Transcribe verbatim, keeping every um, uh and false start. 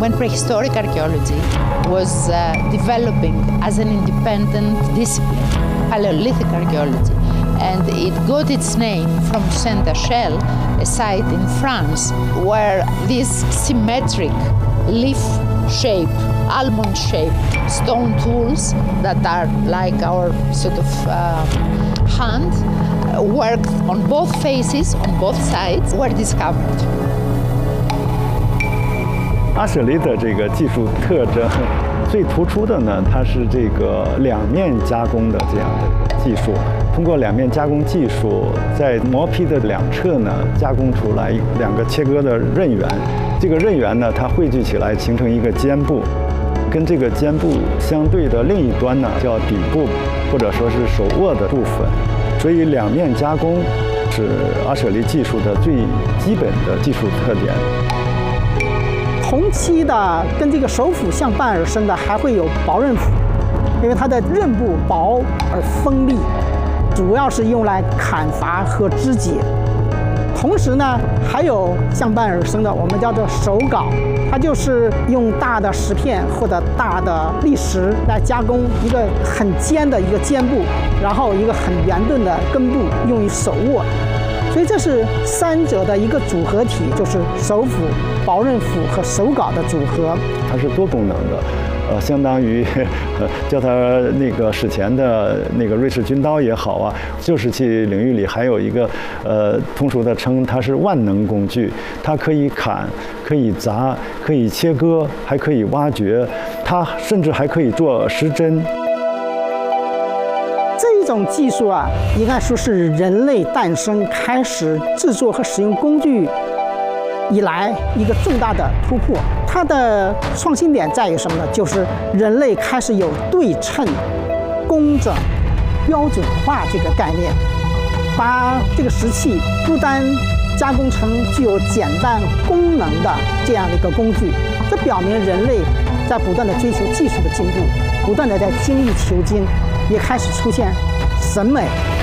when prehistoric archaeology was uh, developing as an independent discipline, Paleolithic archaeology. And it got its name from Saint-Achel, a site in France, where these symmetric leaf-shaped, almond-shaped stone tools that are like our sort of uh, hand, uh, worked on both faces, on both sides, were discovered. 阿舍利的这个技术特征最突出的呢，它是这个两面加工的这样的技术。通过两面加工技术，在磨坯的两侧呢，加工出来两个切割的刃缘。这个刃缘呢，它汇聚起来形成一个肩部，跟这个肩部相对的另一端呢，叫底部，或者说是手握的部分。所以两面加工是阿舍利技术的最基本的技术特点。 同期的跟这个手斧相伴而生的还会有薄刃斧，因为它的刃部薄而锋利，主要是用来砍伐和肢解。同时呢，还有相伴而生的，我们叫做手镐，它就是用大的石片或者大的砾石来加工一个很尖的一个肩部，然后一个很圆钝的根部，用于手握。 所以这是三者的一个组合体，就是手斧、薄刃斧和手镐的组合。 它是多功能的，呃，相当于呃叫它那个史前的那个瑞士军刀也好啊，旧石器领域里还有一个呃通俗的称，它是万能工具，它可以砍，可以砸，可以切割，还可以挖掘，它甚至还可以做时针。 这种技术啊，应该说是人类诞生、开始制作和使用工具以来一个重大的突破。它的创新点在于什么呢？就是人类开始有对称、工整、标准化这个概念，把这个石器不单加工成具有简单功能的这样的一个工具，这表明人类在不断的追求技术的进步，不断的在精益求精。 也开始出现审美